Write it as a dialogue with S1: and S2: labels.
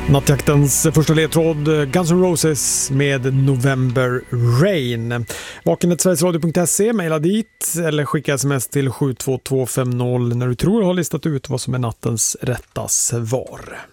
S1: Nattjaktens första ledtråd, Guns N' Roses med November Rain. Vakenet.sverigesradio.se, mejla dit eller skicka sms till 72250 när du tror har listat ut vad som är nattens rätta svar.